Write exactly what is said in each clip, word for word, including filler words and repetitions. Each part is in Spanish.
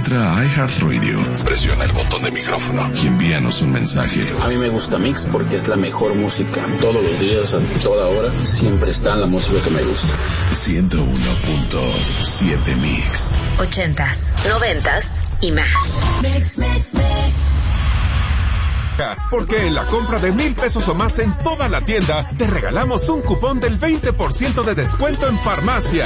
Entra a iHeartRadio, presiona el botón de micrófono y envíanos un mensaje. A mí me gusta Mix porque es la mejor música. Todos los días, a toda hora, siempre está la música que me gusta. ciento uno punto siete Mix. Ochentas, noventas y más. Mix, mix, mix. Porque en la compra de mil pesos o más en toda la tienda, te regalamos un cupón del veinte por ciento de descuento en farmacia.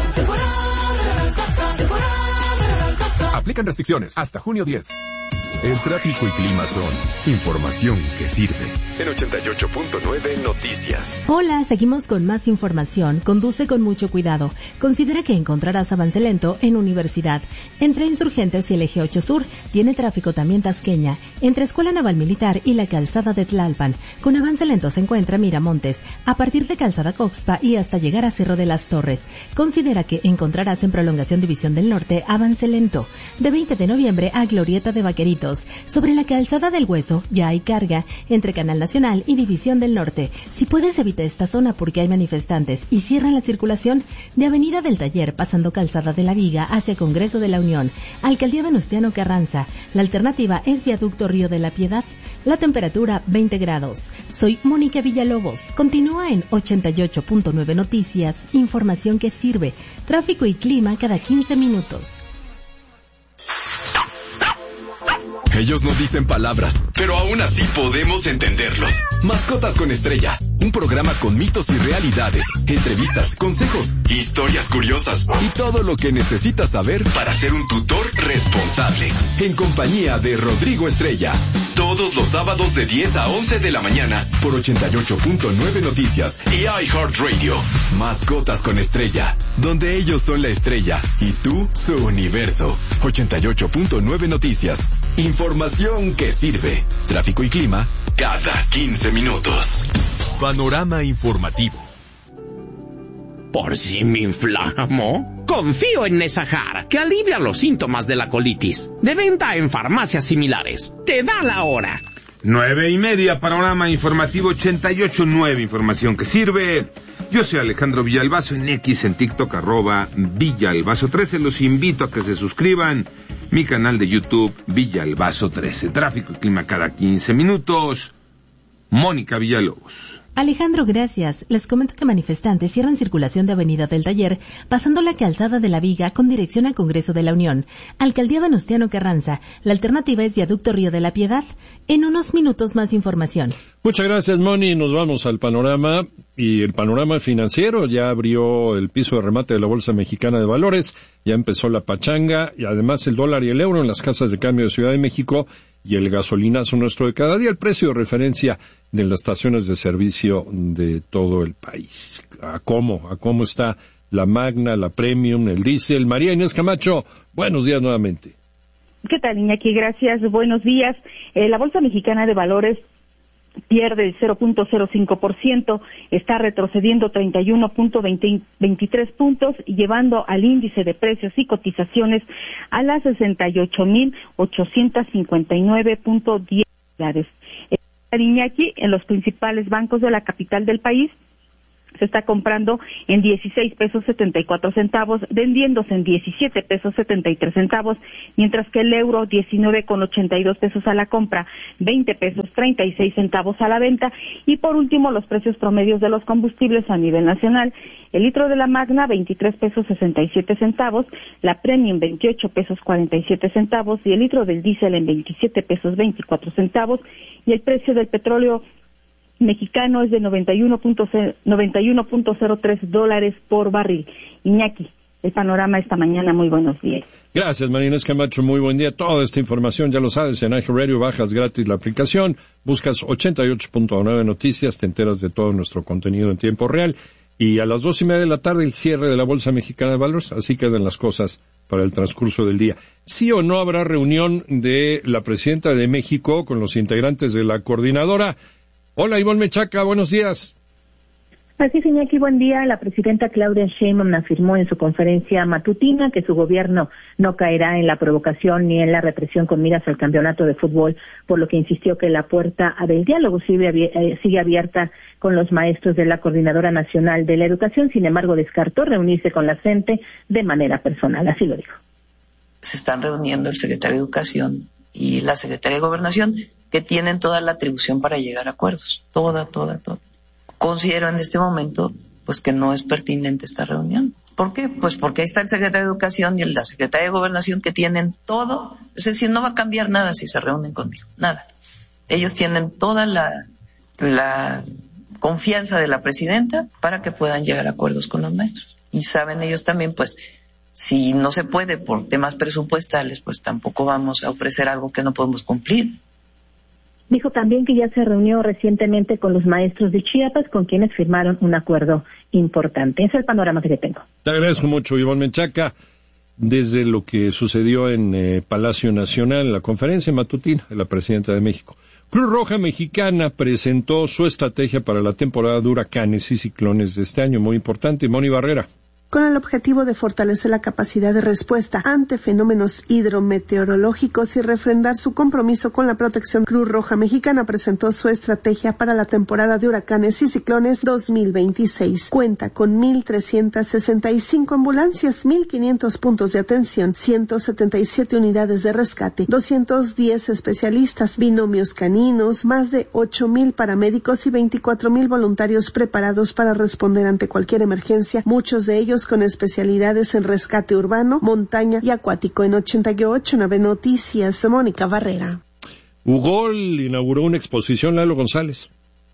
Aplican restricciones hasta junio diez. El tráfico y clima son información que sirve. En ochenta y ocho punto nueve Noticias. Hola, seguimos con más información. Conduce con mucho cuidado. Considera que encontrarás avance lento en Universidad. Entre Insurgentes y el Eje ocho Sur. Tiene tráfico también Tasqueña. Entre Escuela Naval Militar y la Calzada de Tlalpan. Con avance lento se encuentra Miramontes. A partir de Calzada Coxpa y hasta llegar a Cerro de las Torres. Considera que encontrarás en Prolongación División del Norte avance lento. De veinte de noviembre a Glorieta de Vaqueritos. Sobre la Calzada del Hueso ya hay carga entre Canal Nacional y División del Norte. Si puedes, evita esta zona porque hay manifestantes y cierran la circulación de Avenida del Taller pasando Calzada de la Viga hacia Congreso de la Unión. Alcaldía Venustiano Carranza. La alternativa es Viaducto Río de la Piedad. La temperatura veinte grados. Soy Mónica Villalobos. Continúa en ochenta y ocho punto nueve Noticias. Información que sirve. Tráfico y clima cada quince minutos. Ellos no dicen palabras, pero aún así podemos entenderlos. Mascotas con Estrella, un programa con mitos y realidades, entrevistas, consejos, historias curiosas y todo lo que necesitas saber para ser un tutor responsable. En compañía de Rodrigo Estrella, todos los sábados de diez a once de la mañana por ochenta y ocho punto nueve Noticias y iHeartRadio. Mascotas con Estrella, donde ellos son la estrella y tú su universo. ochenta y ocho punto nueve Noticias. Información que sirve. Tráfico y clima cada quince minutos. Panorama informativo. ¿Por si me inflamo? Confío en Nesajar, que alivia los síntomas de la colitis. De venta en farmacias similares. Te da la hora. Nueve y media, Panorama informativo ochenta y ocho punto nueve. Información que sirve. Yo soy Alejandro Villalbazo en X, en TikTok, arroba Villalbazo trece. Los invito a que se suscriban. Mi canal de YouTube, Villalbazo trece. Tráfico y clima cada quince minutos. Mónica Villalobos. Alejandro, gracias. Les comento que manifestantes cierran circulación de Avenida del Taller, pasando la Calzada de la Viga con dirección al Congreso de la Unión. Alcaldía Venustiano Carranza. La alternativa es Viaducto Río de la Piedad. En unos minutos más información. Muchas gracias, Moni. Nos vamos al panorama. Y el panorama financiero ya abrió el piso de remate de la Bolsa Mexicana de Valores. Ya empezó la pachanga y además el dólar y el euro en las casas de cambio de Ciudad de México y el gasolinazo nuestro de cada día, el precio de referencia de las estaciones de servicio de todo el país. ¿A cómo? ¿A cómo está la Magna, la Premium, el diésel? María Inés Camacho, buenos días nuevamente. ¿Qué tal, Iñaki? Gracias, buenos días. Eh, la Bolsa Mexicana de Valores pierde el cero punto cero cinco por ciento, está retrocediendo treinta y uno punto veintitrés puntos, llevando al índice de precios y cotizaciones a las sesenta y ocho mil ochocientos cincuenta y nueve punto diez dólares. Iñaki, en los principales bancos de la capital del país, se está comprando en dieciséis pesos setenta y cuatro centavos, vendiéndose en diecisiete pesos setenta y tres centavos, mientras que el euro diecinueve con ochenta y dos pesos a la compra, veinte pesos treinta y seis centavos a la venta. Y por último, los precios promedios de los combustibles a nivel nacional: el litro de la Magna veintitrés pesos sesenta y siete centavos, la Premium veintiocho pesos cuarenta y siete centavos y el litro del diésel en veintisiete pesos veinticuatro centavos, y el precio del petróleo mexicano es de noventa y uno punto cero tres dólares por barril. Iñaki, el panorama esta mañana, muy buenos días. Gracias, María Inés Camacho, muy buen día. Toda esta información, ya lo sabes, en iHeartRadio, bajas gratis la aplicación, buscas ochenta y ocho punto nueve Noticias, te enteras de todo nuestro contenido en tiempo real, y a las dos y media de la tarde el cierre de la Bolsa Mexicana de Valores, así quedan las cosas para el transcurso del día. ¿Sí o no habrá reunión de la Presidenta de México con los integrantes de la coordinadora? Hola, Ivonne Mechaca, buenos días. Así es, Iñaki, buen día. La presidenta Claudia Sheinbaum afirmó en su conferencia matutina que su gobierno no caerá en la provocación ni en la represión con miras al campeonato de fútbol, por lo que insistió que la puerta del diálogo sigue, sigue abierta con los maestros de la Coordinadora Nacional de la Educación. Sin embargo, descartó reunirse con la gente de manera personal. Así lo dijo. se están reuniendo el secretario de Educación y la secretaria de Gobernación, que tienen toda la atribución para llegar a acuerdos. Toda, toda, toda. Considero en este momento pues que no es pertinente esta reunión. ¿Por qué? Pues porque ahí está el secretario de Educación y la secretaria de Gobernación, que tienen todo. Es decir, no va a cambiar nada si se reúnen conmigo. Nada. Ellos tienen toda la, la confianza de la presidenta para que puedan llegar a acuerdos con los maestros. Y saben ellos también, pues, si no se puede por temas presupuestales, pues tampoco vamos a ofrecer algo que no podemos cumplir. Dijo también que ya se reunió recientemente con los maestros de Chiapas, con quienes firmaron un acuerdo importante. Ese es el panorama que tengo. Te agradezco mucho, Ivonne Menchaca. Desde lo que sucedió en eh, Palacio Nacional, en la conferencia matutina de la Presidenta de México. Cruz Roja Mexicana presentó su estrategia para la temporada de huracanes y ciclones de este año, muy importante. Moni Barrera. Con el objetivo de fortalecer la capacidad de respuesta ante fenómenos hidrometeorológicos y refrendar su compromiso con la protección, Cruz Roja Mexicana presentó su estrategia para la temporada de huracanes y ciclones dos mil veintiséis. Cuenta con mil trescientas sesenta y cinco ambulancias, mil quinientos puntos de atención, ciento setenta y siete unidades de rescate, doscientos diez especialistas, binomios caninos, más de ocho mil paramédicos y veinticuatro mil voluntarios preparados para responder ante cualquier emergencia, muchos de ellos con especialidades en rescate urbano, montaña y acuático. En ochenta y ocho nueve Noticias, Mónica Barrera. Ugol inauguró una exposición, Lalo González.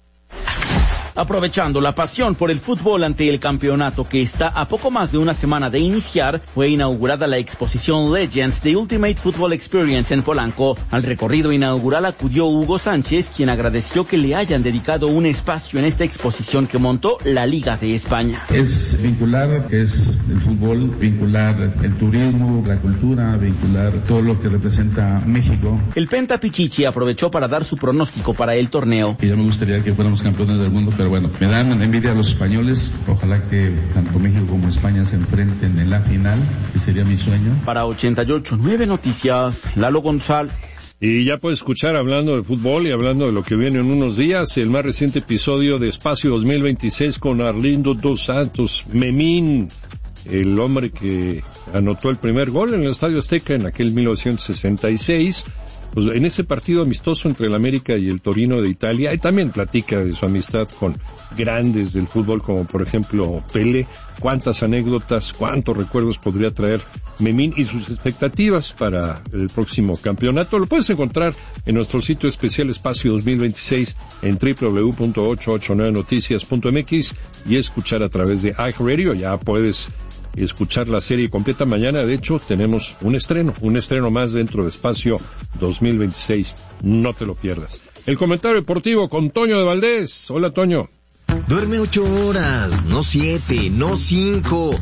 Aprovechando la pasión por el fútbol ante el campeonato que está a poco más de una semana de iniciar, fue inaugurada la exposición Legends The Ultimate Football Experience en Polanco. Al recorrido inaugural acudió Hugo Sánchez, quien agradeció que le hayan dedicado un espacio en esta exposición que montó la Liga de España. Es vincular, es el fútbol, vincular el turismo, la cultura, vincular todo lo que representa México. El Penta Pichichi aprovechó para dar su pronóstico para el torneo. Y ya me gustaría que fuéramos campeones del mundo, pero bueno, me dan envidia a los españoles. Ojalá que tanto México como España se enfrenten en la final, que sería mi sueño. Para ochenta y ocho nueve Noticias, Lalo González. Y ya puedes escuchar, hablando de fútbol y hablando de lo que viene en unos días, el más reciente episodio de Espacio dos mil veintiséis con Arlindo Dos Santos, Memín, el hombre que anotó el primer gol en el Estadio Azteca en aquel mil novecientos sesenta y seis. Pues en ese partido amistoso entre el América y el Torino de Italia, y también platica de su amistad con grandes del fútbol, como por ejemplo Pelé. Cuántas anécdotas, cuántos recuerdos podría traer Memín y sus expectativas para el próximo campeonato. Lo puedes encontrar en nuestro sitio especial Espacio dos mil veintiséis en doble u doble u doble u punto ochocientos ochenta y nueve noticias punto m x y escuchar a través de iHeartRadio. Ya puedes escuchar la serie completa mañana. De hecho, tenemos un estreno, un estreno más dentro de Espacio dos mil veintiséis. No te lo pierdas. El comentario deportivo con Toño de Valdés. Hola, Toño. Duerme ocho horas, no siete, no cinco,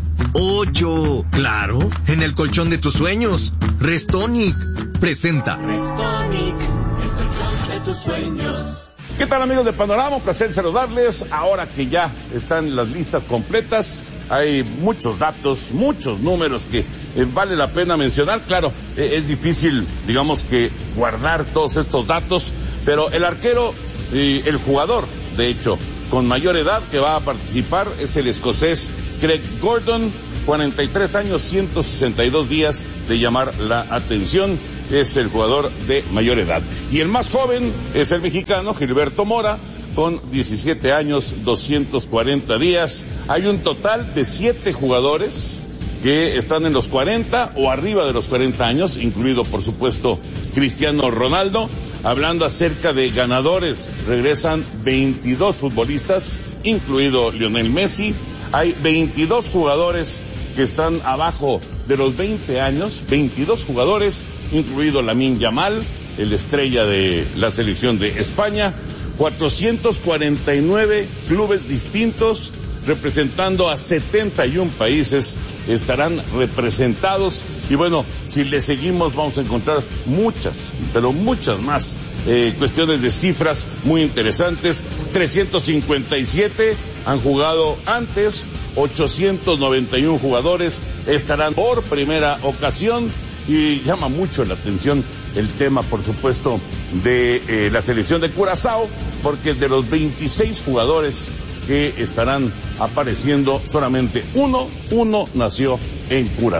ocho. Claro, en el colchón de tus sueños. Restonic presenta. Restonic, el colchón de tus sueños. ¿Qué tal, amigos de Panorama? Un placer saludarles. Ahora que ya están las listas completas, hay muchos datos, muchos números que eh, vale la pena mencionar. Claro, eh, es difícil, digamos que, guardar todos estos datos, pero el arquero, eh, el jugador, de hecho, con mayor edad que va a participar es el escocés Craig Gordon, cuarenta y tres años, ciento sesenta y dos días de llamar la atención. Es el jugador de mayor edad. Y el más joven es el mexicano Gilberto Mora, con diecisiete años, doscientos cuarenta días. Hay un total de siete jugadores que están en los cuarenta o arriba de los cuarenta años, incluido, por supuesto, Cristiano Ronaldo. Hablando acerca de ganadores, regresan veintidós futbolistas, incluido Lionel Messi. Hay veintidós jugadores que están abajo de los veinte años, veintidós jugadores, incluido Lamine Yamal, el estrella de la selección de España. cuatrocientos cuarenta y nueve clubes distintos, representando a setenta y un países, estarán representados. Y bueno, si le seguimos vamos a encontrar muchas, pero muchas más eh, cuestiones de cifras muy interesantes. trescientos cincuenta y siete han jugado antes, ochocientos noventa y uno jugadores estarán por primera ocasión. Y llama mucho la atención el tema, por supuesto, de eh, la selección de Curazao, porque de los veintiséis jugadores que estarán apareciendo, solamente uno, uno nació en Curazao.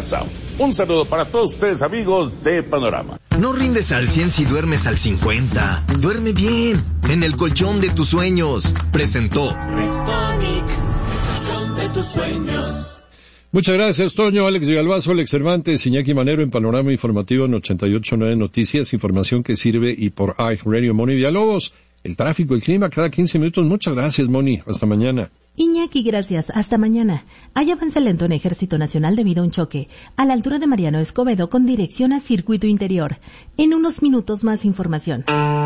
Un saludo para todos ustedes, amigos de Panorama. No rindes al cien si duermes al cincuenta. Duerme bien, en el colchón de tus sueños. Presentó Restonic, el colchón de tus sueños. Muchas gracias, Toño, Alex Villalbazo, Alex Cervantes, Iñaki Manero en Panorama Informativo en ochenta y ocho punto nueve Noticias, información que sirve y por iHeartRadio. Moni Villalobos, el tráfico, el clima cada quince minutos. Muchas gracias, Moni. Hasta mañana. Iñaki, gracias. Hasta mañana. Hay avance lento en Ejército Nacional debido a un choque a la altura de Mariano Escobedo con dirección a Circuito Interior. En unos minutos más información.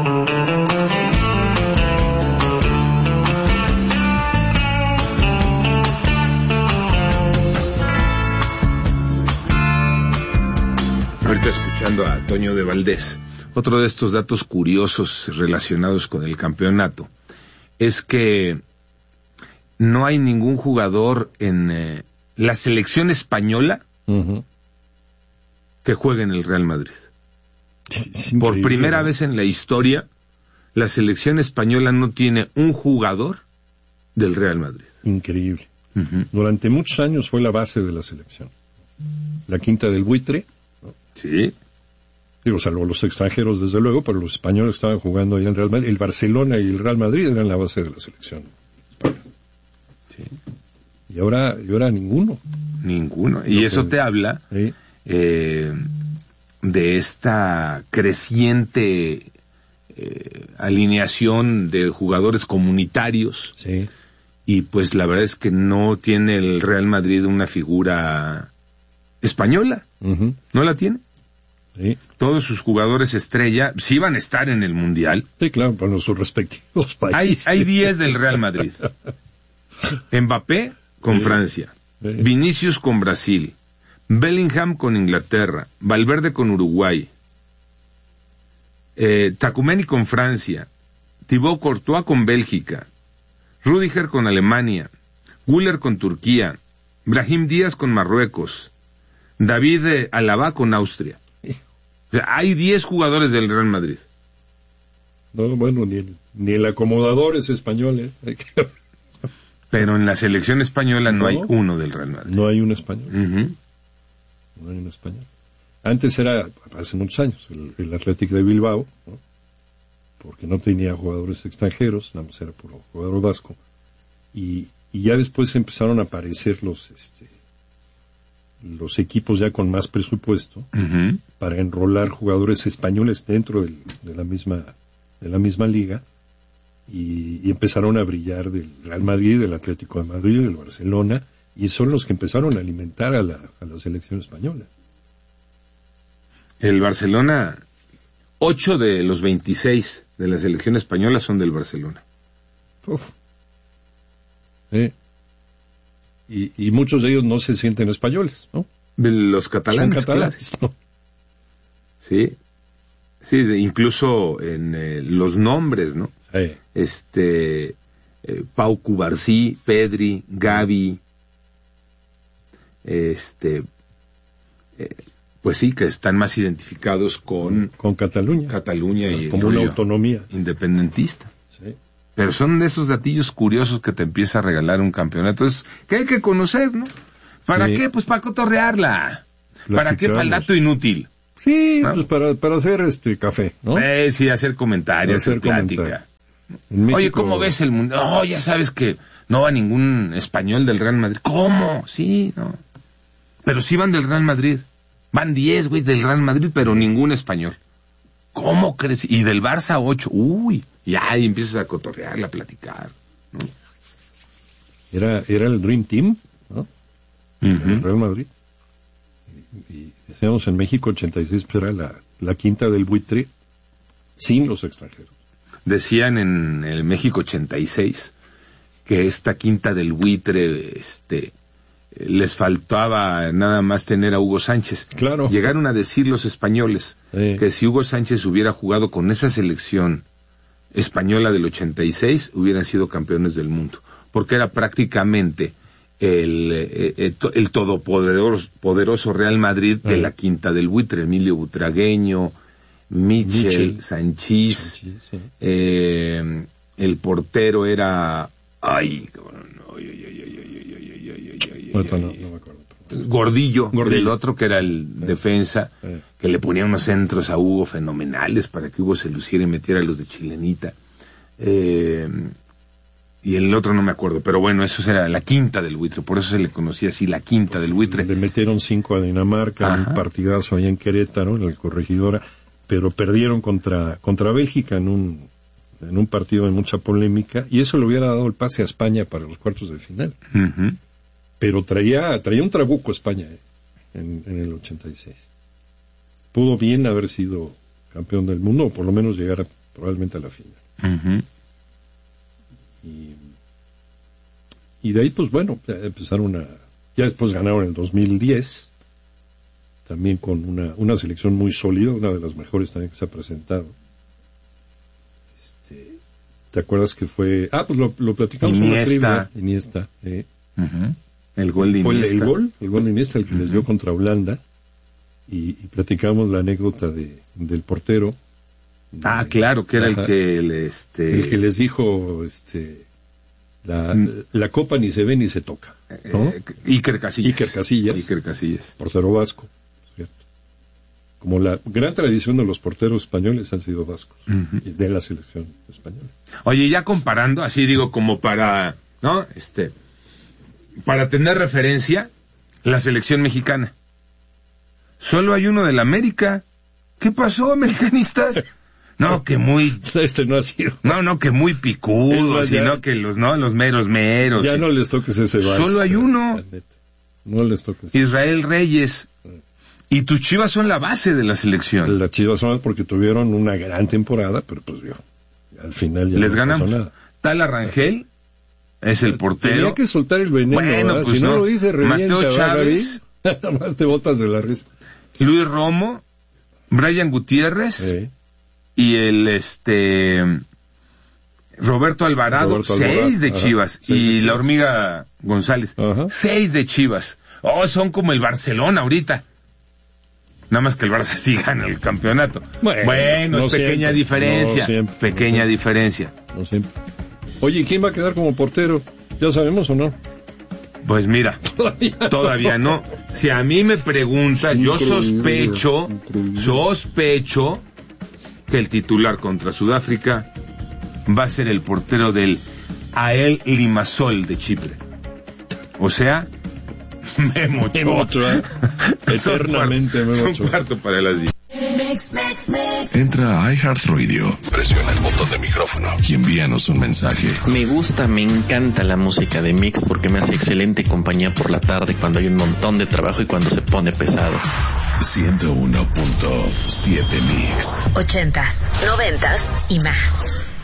Ahorita escuchando a Toño de Valdés, otro de estos datos curiosos relacionados con el campeonato es que no hay ningún jugador en eh, la selección española uh-huh. que juegue en el Real Madrid. Por primera vez en la historia, la selección española no tiene un jugador del Real Madrid. Increíble. Uh-huh. Durante muchos años fue la base de la selección. La quinta del buitre. Sí. Digo, salvo los extranjeros, desde luego, pero los españoles estaban jugando ahí en el Real Madrid. El Barcelona y el Real Madrid eran la base de la selección. Sí. Y ahora, y ahora ninguno. Ninguno. Y Lo eso que... te habla ¿Sí? eh, de esta creciente eh, alineación de jugadores comunitarios. Sí. Y pues la verdad es que no tiene el Real Madrid una figura española. Uh-huh. ¿No la tiene? Sí. Todos sus jugadores estrella sí van a estar en el Mundial. Sí, claro, para sus respectivos países. Hay, hay diez del Real Madrid. Mbappé con sí. Francia, sí. Vinicius con Brasil, Bellingham con Inglaterra, Valverde con Uruguay, eh, Tchouaméni con Francia, Thibaut Courtois con Bélgica, Rüdiger con Alemania, Güler con Turquía, Brahim Díaz con Marruecos, David eh, Alaba con Austria. O sea, hay diez jugadores del Real Madrid. No, bueno, ni el, ni el acomodador es español, ¿eh? Pero en la selección española no, no hay uno del Real Madrid. No hay un español. Uh-huh. No hay un español. Antes era, hace muchos años, el, el Athletic de Bilbao, ¿no? Porque no tenía jugadores extranjeros, nada más era puro jugador vasco. Y, y ya después empezaron a aparecer los, este, los equipos ya con más presupuesto uh-huh. para enrolar jugadores españoles dentro del, de la misma, de la misma liga. Y, y empezaron a brillar del Real Madrid, del Atlético de Madrid, del Barcelona, y son los que empezaron a alimentar a la, a la selección española. El Barcelona, ocho de los veintiséis de la selección española son del Barcelona. Uf. ¿Eh? Y, y muchos de ellos no se sienten españoles, ¿no? Los catalanes, son catalanes, claro. ¿No? Sí, sí, de, incluso en eh, los nombres, ¿no? Sí. Este, eh, Pau Cubarsí, Pedri, Gavi, este, eh, pues sí, que están más identificados con... Con Cataluña. Cataluña y... Como una autonomía. Independentista. Sí. Pero son de esos datillos curiosos que te empieza a regalar un campeonato. Es que hay que conocer, ¿no? ¿Para sí. qué? Pues para cotorrearla. ¿Para qué? Para el dato inútil. Sí, ¿no? Pues para, para hacer este café, ¿no? Eh, sí, hacer comentarios, hacer, hacer plática. Comentario. México... Oye, ¿cómo ves el mundo? Oh, ya sabes que no va ningún español del Real Madrid. ¿Cómo? Sí, no. Pero sí van del Real Madrid. Van diez, güey, del Real Madrid, pero ningún español. ¿Cómo crees? Y del Barça ocho. Uy, ya ahí empiezas a cotorrear, a platicar, ¿no? Era, era el Dream Team, ¿no? Uh-huh. El Real Madrid. Y, y decíamos en México ochenta y seis, pues era la, la quinta del buitre sin los extranjeros. Decían en el México ochenta y seis que esta quinta del buitre, este, les faltaba nada más tener a Hugo Sánchez. Claro. Llegaron a decir los españoles sí. que si Hugo Sánchez hubiera jugado con esa selección española del ochenta y seis, hubieran sido campeones del mundo, porque era prácticamente el, el, el todopoderoso poderoso Real Madrid sí. de la quinta del buitre, Emilio Butragueño, Michel, Michel. Sanchís, Sanchís sí. eh, el portero era, ay, cabrón, ay, ay, ay, ay, ay, ay, ay, ay, ay, no, no, no me acuerdo. Gordillo, Gordillo. del otro que era el defensa, Eh. que le ponía unos centros a Hugo fenomenales para que Hugo se luciera y metiera los de chilenita. Eh, y el otro no me acuerdo, pero bueno, eso era la quinta del buitre, por eso se le conocía así, la quinta del buitre. Le metieron cinco a Dinamarca, Ajá. un partidazo allá en Querétaro, en la Corregidora, pero perdieron contra, contra Bélgica en un, en un partido de mucha polémica, y eso le hubiera dado el pase a España para los cuartos de final. Uh-huh. Pero traía, traía un trabuco España eh, en, en el ochenta y seis. Pudo bien haber sido campeón del mundo, o por lo menos llegar a, probablemente a la final. Uh-huh. Y, y de ahí, pues bueno, ya empezaron a... Ya después ganaron en el dos mil diez, también con una, una selección muy sólida, una de las mejores también que se ha presentado. Este, ¿te acuerdas que fue...? Ah, pues lo, lo platicamos en la trivia. Iniesta. Eh. Uh-huh. El gol de Fue el, Iniesta. el gol, el gol de Iniesta, el que uh-huh. les dio contra Holanda, y, y platicamos la anécdota de, del portero. Ah, claro, que era Ajá. el que le, este... el que les dijo, este, la, mm. la copa ni se ve ni se toca, ¿no? Eh, Iker Casillas. Iker Casillas. Iker Casillas. Portero vasco, ¿cierto? Como la gran tradición de los porteros españoles han sido vascos, uh-huh. y de la selección española. Oye, ya comparando, así digo, como para, ¿no? Este, para tener referencia, la selección mexicana. Solo hay uno del América. ¿Qué pasó, americanistas? No, que muy... Este no ha sido. No, no, que muy picudos, sino que los, no, los meros meros. Ya y... no les toques ese vals. Solo hay uno. No les toques. Israel Reyes. Y tus Chivas son la base de la selección. Las Chivas son porque tuvieron una gran temporada, pero pues yo, al final ya les no ganamos. Pasó nada. Tal Rangel es el portero. Tenía que soltar el veneno, bueno, pues si no, no lo dice revienta. Mateo Chávez. Nada más te botas de la risa. Luis Romo, Brian Gutiérrez, sí. y el este Roberto Alvarado, Roberto seis Alvarado. de Chivas, Ajá, y la Hormiga González, Ajá. seis de Chivas. Oh, son como el Barcelona ahorita. Nada más que el Barça sí gana el campeonato. Bueno, bueno no es pequeña siempre, diferencia. No siempre, pequeña no diferencia. No siempre. Oye, ¿quién va a quedar como portero? ¿Ya sabemos o no? Pues mira, todavía, todavía no. Si a mí me preguntan, yo sospecho, sospecho que el titular contra Sudáfrica va a ser el portero del A E L Limassol de Chipre. O sea, Memo Ochoa. Eternamente Memo Ochoa. Un cuarto para las diez. Entra a iHeartRadio, presiona el botón de micrófono y envíanos un mensaje. Me gusta, me encanta la música de Mix porque me hace excelente compañía por la tarde cuando hay un montón de trabajo y cuando se pone pesado. ciento uno punto siete Mix. Ochentas, noventas y más.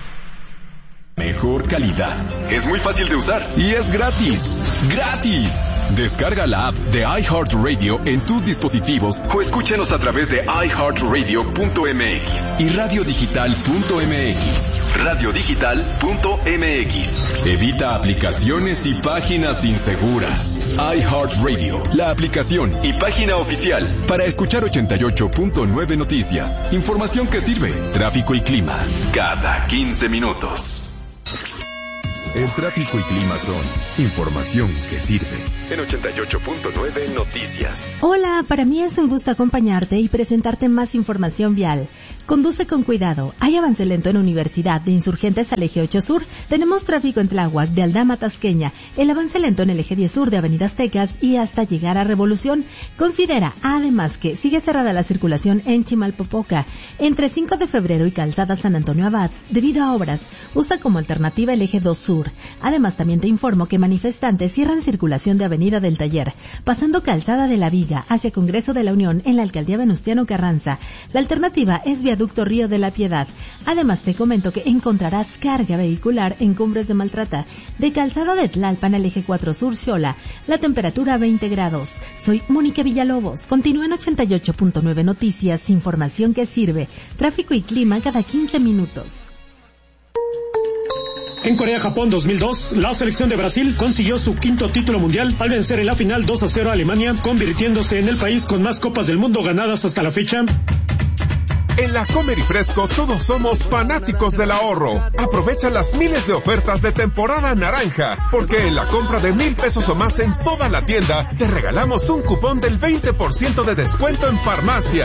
Mejor calidad. Es muy fácil de usar y es gratis. ¡Gratis! Descarga la app de iHeartRadio en tus dispositivos o escúchanos a través de i heart radio punto m x y radio digital punto m x. radio digital punto m x. Evita aplicaciones y páginas inseguras. iHeartRadio, la aplicación y página oficial para escuchar ochenta y ocho punto nueve noticias. Información que sirve. Tráfico y clima cada quince minutos. El tráfico y clima son información que sirve. En ochenta y ocho punto nueve Noticias. Hola, para mí es un gusto acompañarte y presentarte más información vial. Conduce con cuidado. Hay avance lento en Universidad, de Insurgentes al Eje ocho Sur. Tenemos tráfico en Tláhuac, de Aldama a Tasqueña. El avance lento en el Eje diez Sur, de Avenida Aztecas y hasta llegar a Revolución. Considera, además, que sigue cerrada la circulación en Chimalpopoca, entre cinco de febrero y Calzada San Antonio Abad, debido a obras. Usa como alternativa el Eje dos Sur. Además, también te informo que manifestantes cierran circulación de Avenida del Taller, pasando Calzada de la Viga hacia Congreso de la Unión en la Alcaldía Venustiano Carranza. La alternativa es Viaducto Río de la Piedad. Además, te comento que encontrarás carga vehicular en Cumbres de Maltrata, de Calzada de Tlalpan al Eje cuatro Sur Xola, la temperatura veinte grados. Soy Mónica Villalobos. Continúa en ochenta y ocho punto nueve Noticias, información que sirve. Tráfico y clima cada quince minutos. En Corea-Japón dos mil dos, la selección de Brasil consiguió su quinto título mundial al vencer en la final dos a cero a Alemania, convirtiéndose en el país con más copas del mundo ganadas hasta la fecha. En la Comer y Fresco todos somos fanáticos del ahorro. Aprovecha las miles de ofertas de temporada naranja, porque en la compra de mil pesos o más en toda la tienda, te regalamos un cupón del veinte por ciento de descuento en farmacia.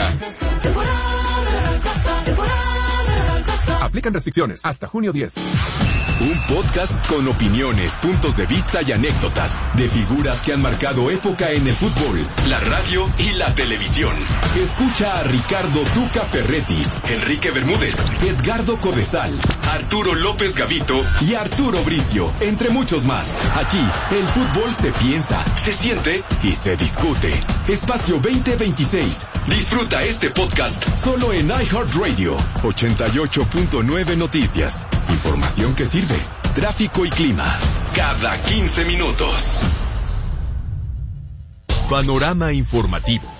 Aplican restricciones hasta junio diez. Un podcast con opiniones, puntos de vista y anécdotas de figuras que han marcado época en el fútbol, la radio y la televisión. Escucha a Ricardo Tuca Ferretti, Enrique Bermúdez, Edgardo Codesal, Arturo López Gavito y Arturo Bricio, entre muchos más. Aquí, el fútbol se piensa, se siente y se discute. Espacio veinte veintiséis. Disfruta este podcast solo en iHeartRadio. ochenta y ocho punto nueve Noticias. Información que sirve. Tráfico y clima. Cada quince minutos. Panorama informativo.